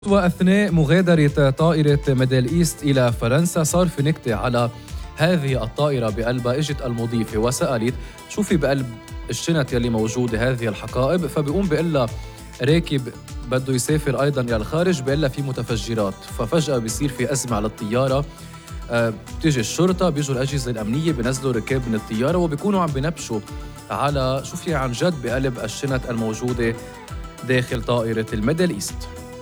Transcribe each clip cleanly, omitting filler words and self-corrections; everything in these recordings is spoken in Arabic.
وأثناء مغادرة طائرة ميدل إيست إلى فرنسا صار في نكتة على هذه الطائرة بقلبها. اجت المضيفة وسألت شو في بقلب الشنط يلي موجودة هذه الحقائب، فبيقوم بيقول لها راكب بده يسافر أيضا إلى الخارج، بيقول لها في متفجرات. ففجأة بيصير في أزمة على الطيارة، بتيجي الشرطة، بيجوا الأجهزة الأمنية، بينزلوا ركاب من الطيارة وبيكونوا عم بنبشوا على شو في عن جد بقلب الشنط الموجودة داخل طائرة الميدل إيست.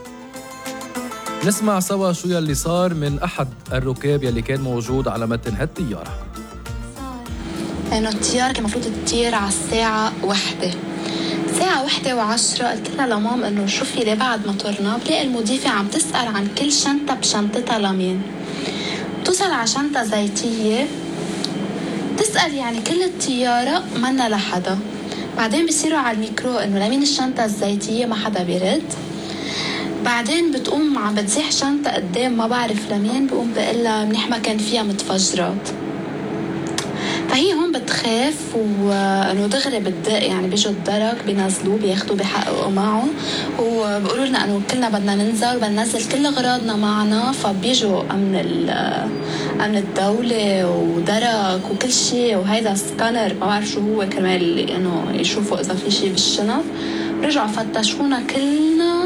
نسمع سوا شو يلي صار من أحد الركاب يلي كان موجود على متن هالطيارة. إنه الطيارة كان المفروض تطير على الساعة 1 و10. قلت لها لمام إنه شوفي لي بعد ما طرنا بلاقي المضيفة عم تسأل عن كل شنطة بشنطتها لمين. توصل على شنطة زيتية تسأل يعني كل الطيارة منا لحدا. بعدين بيصيروا على الميكرو إنه لمين الشنطة الزيتية، ما حدا بيرد. بعدين بتقوم عم بتزيح شنطة قدام ما بعرف لمين، بقوم بقلها منيح ما كان فيها متفجرات. فهي هون بتخاف وانه دغري بتدق، يعني بيجوا الدرك بينزلوه بياخدوا بيحققوا معه وبيقولوا لنا انه كلنا بدنا ننزل وبدنا ننزل كل اغراضنا معنا. فبيجوا امن الدولة ودرك وكل شيء، وهيدا سكانر ما بعرف شو هو كمان انه يشوفوا اذا في شيء بالشنط. رجعوا فتشونا كلنا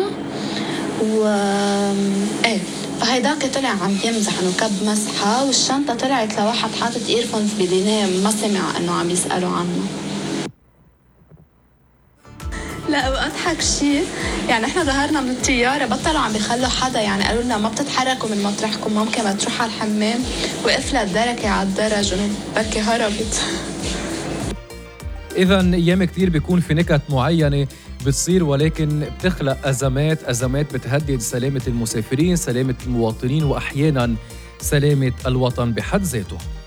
ايه. فهيداك طلع عم يمزح انه كب مسحه، والشنطه طلعت لواحد حاطط ايرفونز بدينام ما سمع انه عم يسالوا عنه. لا واضحك شيء يعني احنا ظهرنا من الطياره بطلوا عم بيخلوا حدا، يعني قالوا لنا ما بتتحركوا من مطرحكم، ممكن ما تروح على الحمام. وقفلت الدركه على الدرج انه بركي هربت. إذن أيام كتير بيكون في نكت معينة بتصير، ولكن بتخلق أزمات بتهدد سلامة المسافرين، سلامة المواطنين، وأحياناً سلامة الوطن بحد ذاته.